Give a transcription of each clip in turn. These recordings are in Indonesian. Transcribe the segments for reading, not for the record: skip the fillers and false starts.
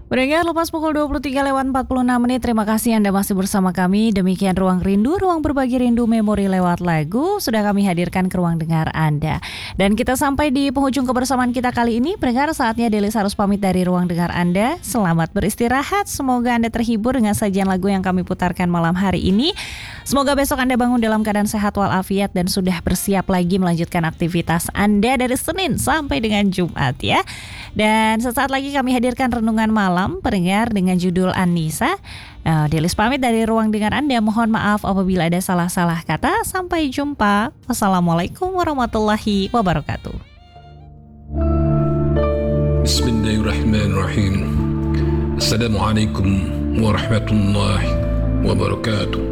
Mendengar lepas pukul 23:46, terima kasih Anda masih bersama kami. Demikian Ruang Rindu, ruang berbagi rindu memori lewat lagu, sudah kami hadirkan ke ruang dengar Anda. Dan kita sampai di penghujung kebersamaan kita kali ini. Pendengar, saatnya Delis harus pamit dari ruang dengar Anda. Selamat beristirahat, semoga Anda terhibur dengan sajian lagu yang kami putarkan malam hari ini. Semoga besok Anda bangun dalam keadaan sehat walafiat dan sudah bersiap lagi melanjutkan aktivitas Anda dari Senin sampai dengan Jumat ya. Dan sesaat lagi kami hadirkan renungan malam pendengar dengan judul Anissa. Delis pamit dari ruang dengar Anda. Mohon maaf apabila ada salah-salah kata. Sampai jumpa. Wassalamualaikum warahmatullahi wabarakatuh. Bismillahirrahmanirrahim. Assalamualaikum warahmatullahi wabarakatuh.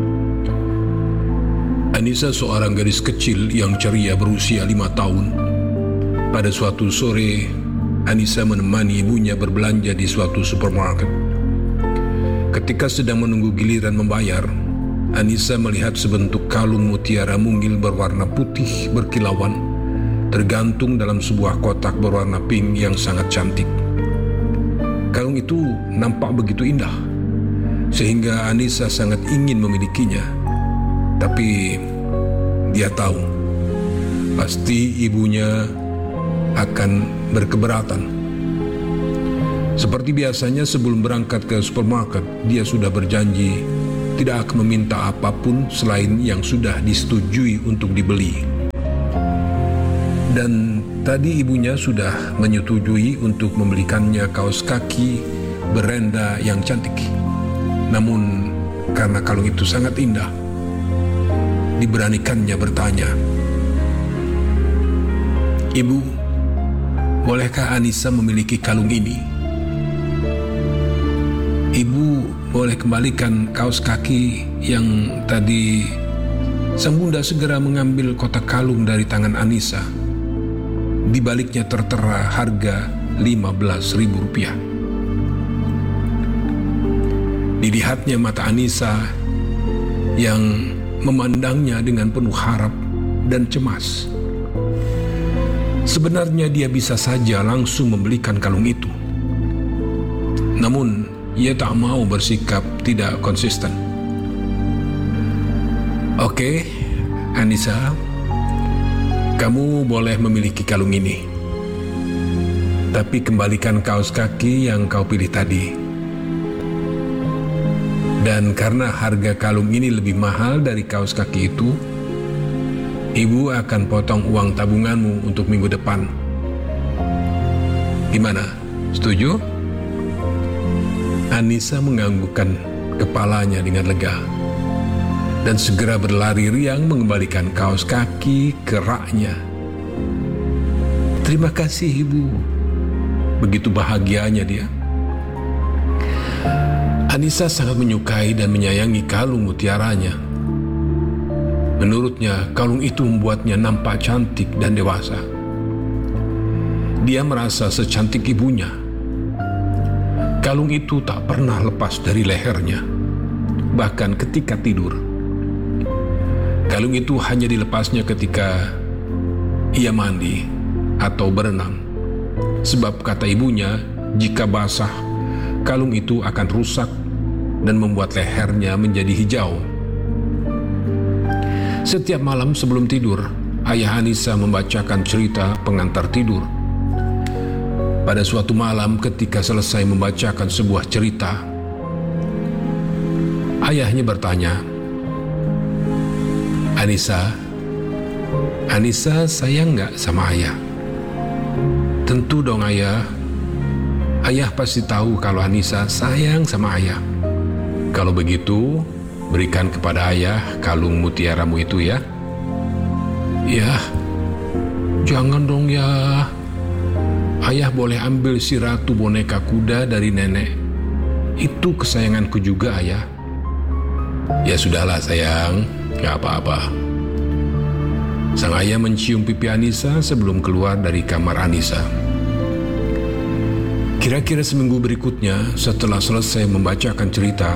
Anissa seorang gadis kecil yang ceria berusia 5 tahun. Pada suatu sore, Anissa menemani ibunya berbelanja di suatu supermarket. Ketika sedang menunggu giliran membayar, Anissa melihat sebentuk kalung mutiara mungil berwarna putih berkilauan, tergantung dalam sebuah kotak berwarna pink yang sangat cantik. Kalung itu nampak begitu indah, sehingga Anissa sangat ingin memilikinya. Tapi dia tahu, pasti ibunya akan berkeberatan. Seperti biasanya sebelum berangkat ke supermarket, dia sudah berjanji tidak akan meminta apapun selain yang sudah disetujui untuk dibeli. Dan tadi ibunya sudah menyetujui untuk membelikannya kaos kaki berenda yang cantik. Namun karena kalung itu sangat indah, diberanikannya bertanya, "Ibu, bolehkah Anissa memiliki kalung ini?" "Ibu, boleh kembalikan kaos kaki yang tadi." Sang bunda segera mengambil kotak kalung dari tangan Anissa. Di baliknya tertera harga Rp15.000. Dilihatnya mata Anissa yang memandangnya dengan penuh harap dan cemas. Sebenarnya dia bisa saja langsung membelikan kalung itu. Namun, ia tak mau bersikap tidak konsisten. "Oke, Anissa, kamu boleh memiliki kalung ini. Tapi kembalikan kaos kaki yang kau pilih tadi. Dan karena harga kalung ini lebih mahal dari kaos kaki itu, ibu akan potong uang tabunganmu untuk minggu depan. Gimana? Setuju?" Anissa menganggukkan kepalanya dengan lega dan segera berlari riang mengembalikan kaos kaki ke raknya. "Terima kasih, Ibu." Begitu bahagianya dia. Anissa sangat menyukai dan menyayangi kalung mutiaranya. Menurutnya, kalung itu membuatnya nampak cantik dan dewasa. Dia merasa secantik ibunya. Kalung itu tak pernah lepas dari lehernya, bahkan ketika tidur. Kalung itu hanya dilepasnya ketika ia mandi atau berenang, sebab kata ibunya, jika basah, kalung itu akan rusak dan membuat lehernya menjadi hijau. Setiap malam sebelum tidur, ayah Anissa membacakan cerita pengantar tidur. Pada suatu malam ketika selesai membacakan sebuah cerita, ayahnya bertanya, Anissa sayang nggak sama ayah?" "Tentu dong ayah. Ayah pasti tahu kalau Anissa sayang sama ayah. Kalau begitu, berikan kepada ayah kalung mutiaramu itu ya." "Ya, jangan dong ya. Ayah boleh ambil si ratu boneka kuda dari nenek. Itu kesayanganku juga ayah." "Ya sudahlah sayang, gak apa-apa." Sang ayah mencium pipi Anissa sebelum keluar dari kamar Anissa. Kira-kira seminggu berikutnya, setelah selesai membacakan cerita,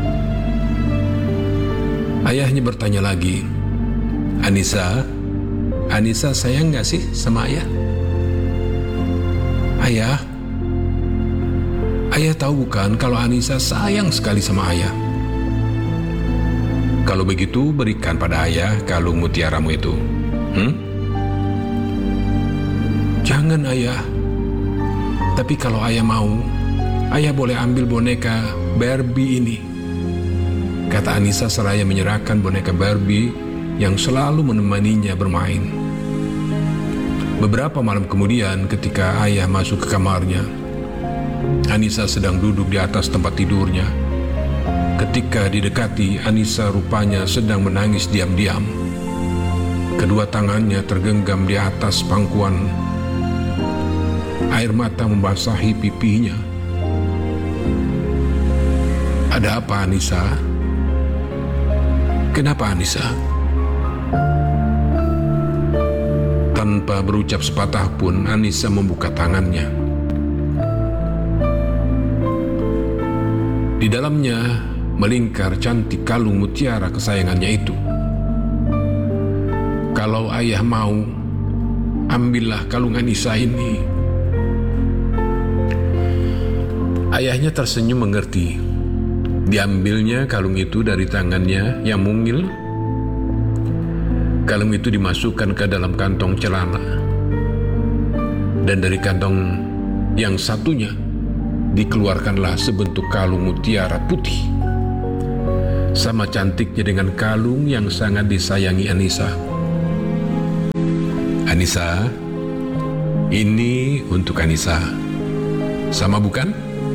ayahnya bertanya lagi, Anissa sayang gak sih sama ayah?" "Ayah, Ayah tahu bukan kalau Anissa sayang sekali sama ayah. Kalau begitu, berikan pada ayah kalung mutiaramu itu. Jangan ayah. Tapi kalau ayah mau, ayah boleh ambil boneka Barbie ini, kata Anissa seraya menyerahkan boneka Barbie yang selalu menemaninya bermain. Beberapa malam kemudian, ketika ayah masuk ke kamarnya, Anissa sedang duduk di atas tempat tidurnya. Ketika didekati, Anissa rupanya sedang menangis diam-diam. Kedua tangannya tergenggam di atas pangkuan. Air mata membasahi pipinya. Ada apa, Anissa? Kenapa, Anissa? Tanpa berucap sepatah pun, Anissa membuka tangannya. Di dalamnya melingkar cantik kalung mutiara kesayangannya itu. Kalau ayah mau, ambillah kalung Anissa ini. Ayahnya tersenyum mengerti. Diambilnya kalung itu dari tangannya yang mungil. Kalung itu dimasukkan ke dalam kantong celana. Dan dari kantong yang satunya dikeluarkanlah sebentuk kalung mutiara putih. Sama cantiknya dengan kalung yang sangat disayangi Anissa. Anissa, ini untuk Anissa. Sama bukan?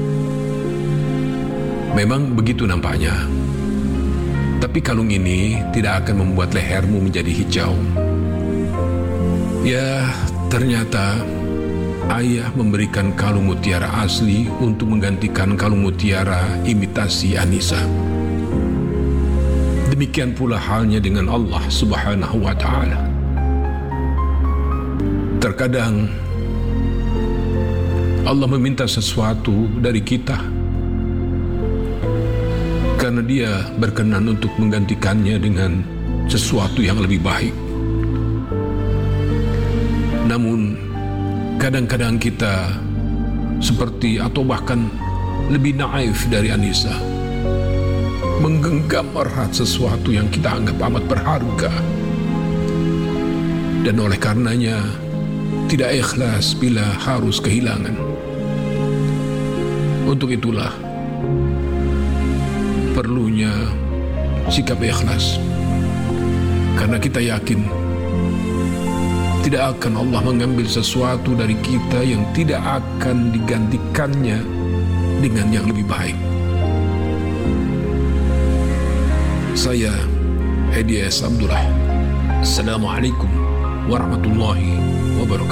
Memang begitu nampaknya. Tapi kalung ini tidak akan membuat lehermu menjadi hijau. Ya, ternyata ayah memberikan kalung mutiara asli untuk menggantikan kalung mutiara imitasi Anissa. Demikian pula halnya dengan Allah Subhanahu wa Ta'ala. Terkadang Allah meminta sesuatu dari kita karena Dia berkenan untuk menggantikannya dengan sesuatu yang lebih baik. Namun kadang-kadang kita seperti atau bahkan lebih naif dari Anissa, menggenggam erat sesuatu yang kita anggap amat berharga, dan oleh karenanya tidak ikhlas bila harus kehilangan. Untuk itulah perlunya sikap ikhlas, karena kita yakin tidak akan Allah mengambil sesuatu dari kita yang tidak akan digantikannya dengan yang lebih baik. Saya Hedi S. Abdullah. Assalamualaikum warahmatullahi wabarakatuh.